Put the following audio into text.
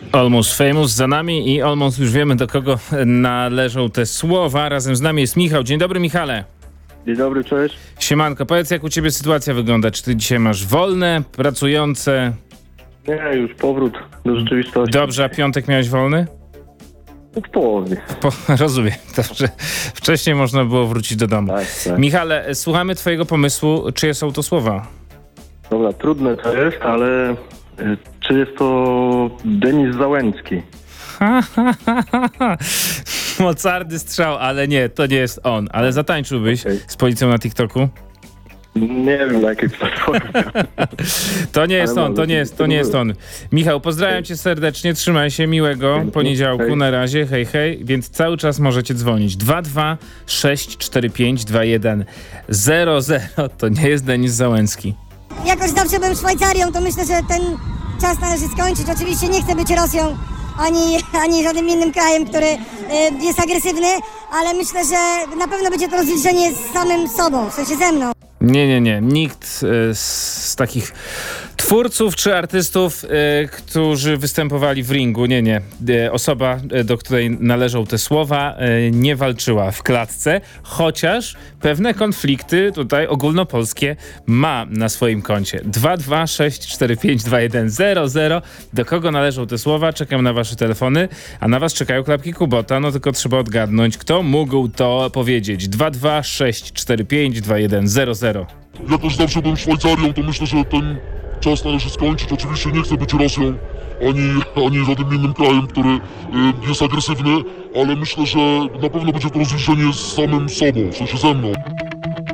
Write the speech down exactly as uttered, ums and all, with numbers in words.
Almost Famous za nami i almost już wiemy, do kogo należą te słowa. Razem z nami jest Michał. Dzień dobry, Michale. Dzień dobry, cześć. Siemanko, powiedz, jak u ciebie sytuacja wygląda? Czy ty dzisiaj masz wolne, pracujące? Nie, już powrót do rzeczywistości. Dobrze, a piątek miałeś wolny? W połowie. Po, rozumiem, dobrze. Wcześniej można było wrócić do domu. Tak, tak. Michale, słuchamy twojego pomysłu. Czyje są to słowa? Dobra, trudne to jest, ale y, czy jest to Denis Załęcki? Ha, ha, ha, ha, ha. Mocarny strzał, ale nie, to nie jest on. Ale zatańczyłbyś Okay. z policją na TikToku? Nie wiem, na jakiej platformie. To nie jest Ale on, to nie jest, to nie jest on. Michał, pozdrawiam cię serdecznie, trzymaj się, miłego Dzięki. poniedziałku, Hej. na razie, hej, hej, więc cały czas możecie dzwonić. dwa dwa sześć cztery pięć dwa jeden zero zero, to nie jest Denis Załęcki. Jakoś zawsze byłem Szwajcarią, to myślę, że ten czas należy skończyć. Oczywiście nie chcę być Rosją, ani, ani żadnym innym krajem, który y, jest agresywny, ale myślę, że na pewno będzie to rozliczenie z samym sobą, w sensie ze mną. Nie, nie, nie. Nikt y, z, z takich twórców czy artystów, y, którzy występowali w ringu, nie, nie. Y, osoba, y, do której należą te słowa, y, nie walczyła w klatce, chociaż pewne konflikty tutaj ogólnopolskie ma na swoim koncie. dwa dwa sześć cztery pięć dwa jeden zero zero. Do kogo należą te słowa? Czekam na wasze telefony, a na was czekają klapki Kubota, no tylko trzeba odgadnąć, kto mógł to powiedzieć. dwa dwa sześć cztery pięć dwa jeden zero zero. Ja też zawsze byłem Szwajcarią, to myślę, że ten czas należy skończyć. Oczywiście nie chcę być Rosją, ani, ani żadnym innym krajem, który y, jest agresywny, ale myślę, że na pewno będzie to rozliczenie z samym sobą, w sensie ze mną.